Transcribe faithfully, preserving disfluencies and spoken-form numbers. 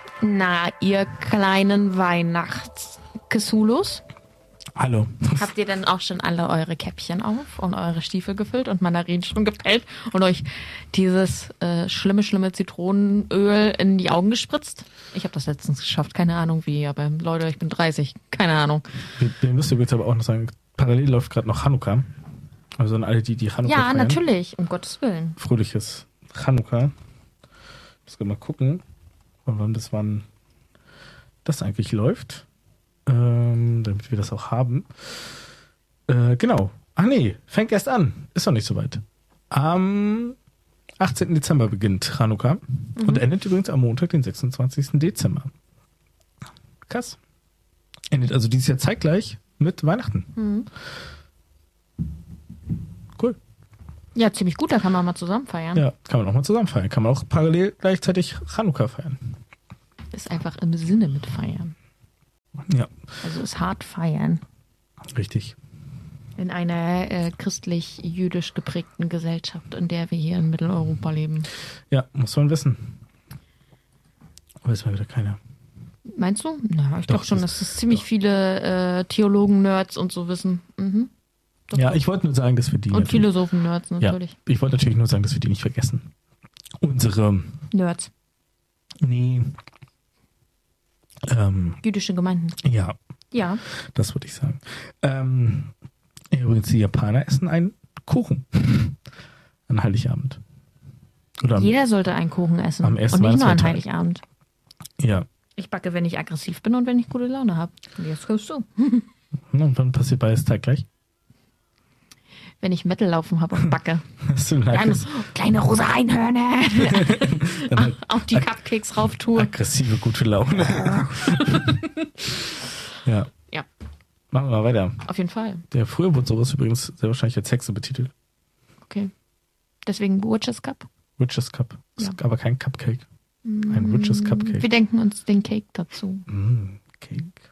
Na, ihr kleinen Weihnachts-Cthulhus. Hallo. Habt ihr denn auch schon alle eure Käppchen auf und eure Stiefel gefüllt und Mandarinen schon gepellt und euch dieses äh, schlimme, schlimme Zitronenöl in die Augen gespritzt? Ich habe das letztens geschafft, keine Ahnung wie, aber Leute, ich bin dreißig, keine Ahnung. Wir, wir müssen übrigens aber auch noch sagen, parallel läuft gerade noch Chanukka. Also an alle, die die Chanukka Ja, feiern. natürlich, um Gottes Willen. Fröhliches Chanukka. Ich muss mal gucken, wann das wann das eigentlich läuft. Ähm, damit wir das auch haben. Äh, genau. Ach nee, fängt erst an. Ist noch nicht so weit. Am achtzehnten Dezember beginnt Chanukka mhm. und endet übrigens am Montag, den sechsundzwanzigsten Dezember. Krass. Endet also dieses Jahr zeitgleich mit Weihnachten. Mhm. Cool. Ja, ziemlich gut, da kann man mal zusammen feiern. Ja, kann man auch mal zusammen feiern. Kann man auch parallel gleichzeitig Chanukka feiern. Ist einfach im Sinne mit feiern. Ja. Also ist hart feiern. Richtig. In einer äh, christlich-jüdisch geprägten Gesellschaft, in der wir hier in Mitteleuropa leben. Ja, muss man wissen. Weiß mal wieder keiner. Meinst du? Na, ich glaube schon, dass es ziemlich doch. viele äh, Theologen-Nerds und so wissen. Mhm. Doch, ja, doch. ich wollte nur sagen, dass wir die... Und Philosophen-Nerds natürlich. Ja, ich wollte natürlich nur sagen, dass wir die nicht vergessen. Unsere... Nerds. Nee... Ähm, Jüdische Gemeinden. Ja. Ja. Das würde ich sagen. Ähm, übrigens, die Japaner essen einen Kuchen. An Heiligabend. Oder am, Jeder sollte einen Kuchen essen. Am ersten und nicht nur an Weihnachtsfeiertag. Heiligabend. Ja. Ich backe, wenn ich aggressiv bin und wenn ich gute Laune habe. Und jetzt kommst du. Und wann passiert beides zeitgleich? Wenn ich Metal laufen habe und backe. Hast du Kleines, kleine rosa Einhörner. Auf die Cupcakes rauf tue. Aggressive, gute Laune. Ja. Ja. Machen wir mal weiter. Auf jeden Fall. Der frühe Wurzelriss übrigens sehr wahrscheinlich als Hexe betitelt. Okay. Deswegen Witch's Cup. Witch's Cup. Ist Ja. aber kein Cupcake. Ein Witch's Cupcake. Wir denken uns den Cake dazu. Mm, Cake.